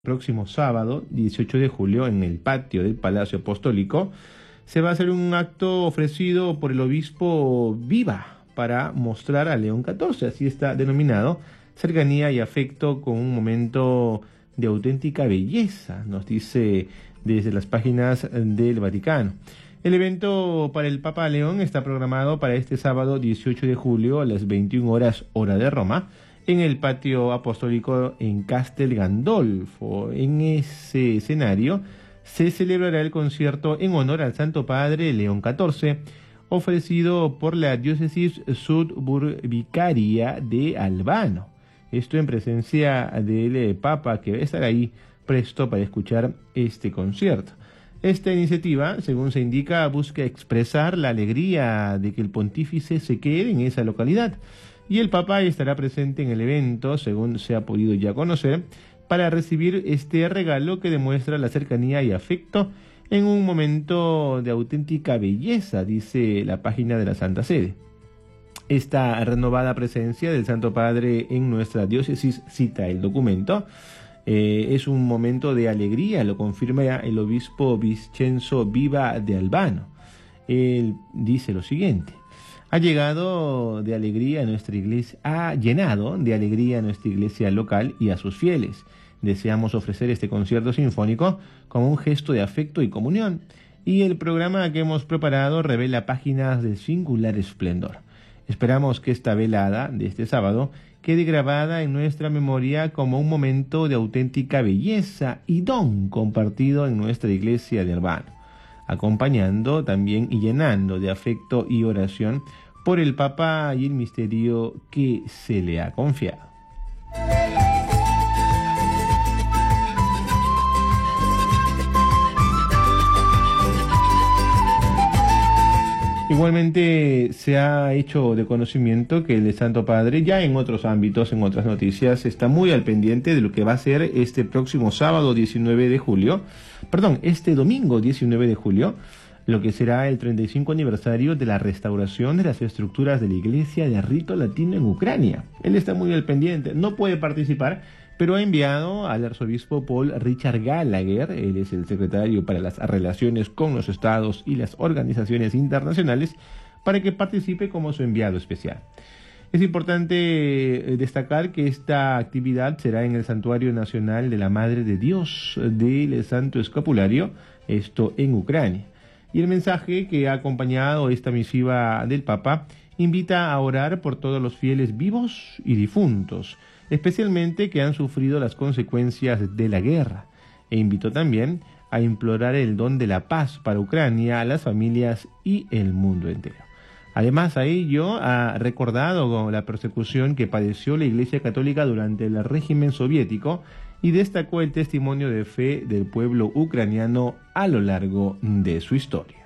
Próximo sábado, 18 de julio, en el patio del Palacio Apostólico, se va a hacer un acto ofrecido por el obispo Viva para mostrar a León XIV, así está denominado, cercanía y afecto con un momento de auténtica belleza, nos dice desde las páginas del Vaticano. El evento para el Papa León está programado para este sábado 18 de julio a las 21 horas hora de Roma, en el patio apostólico en Castel Gandolfo. En ese escenario se celebrará el concierto en honor al Santo Padre León XIV, ofrecido por la diócesis sudburbicaria de Albano. Esto en presencia del Papa, que va a estar ahí presto para escuchar este concierto. Esta iniciativa, según se indica, busca expresar la alegría de que el pontífice se quede en esa localidad, y el Papa estará presente en el evento, según se ha podido ya conocer, para recibir este regalo que demuestra la cercanía y afecto en un momento de auténtica belleza, dice la página de la Santa Sede. Esta renovada presencia del Santo Padre en nuestra diócesis, cita el documento, es un momento de alegría, lo confirma el obispo Vincenzo Viva de Albano. Él dice lo siguiente: ha llenado de alegría a nuestra iglesia local y a sus fieles. Deseamos ofrecer este concierto sinfónico como un gesto de afecto y comunión, y el programa que hemos preparado revela páginas de singular esplendor. Esperamos que esta velada de este sábado quede grabada en nuestra memoria como un momento de auténtica belleza y don compartido en nuestra iglesia de Albano, acompañando también y llenando de afecto y oración por el Papa y el misterio que se le ha confiado. Igualmente se ha hecho de conocimiento que el Santo Padre, ya en otros ámbitos, en otras noticias, está muy al pendiente de lo que va a ser este próximo sábado 19 de julio, este domingo 19 de julio, lo que será el 35 aniversario de la restauración de las estructuras de la Iglesia de Rito Latino en Ucrania. Él está muy al pendiente, no puede participar, pero ha enviado al arzobispo Paul Richard Gallagher, él es el secretario para las relaciones con los estados y las organizaciones internacionales, para que participe como su enviado especial. Es importante destacar que esta actividad será en el Santuario Nacional de la Madre de Dios del Santo Escapulario, esto en Ucrania. Y el mensaje que ha acompañado esta misiva del Papa invita a orar por todos los fieles vivos y difuntos, especialmente que han sufrido las consecuencias de la guerra, e invitó también a implorar el don de la paz para Ucrania, a las familias y el mundo entero. Además a ello ha recordado la persecución que padeció la Iglesia Católica durante el régimen soviético y destacó el testimonio de fe del pueblo ucraniano a lo largo de su historia.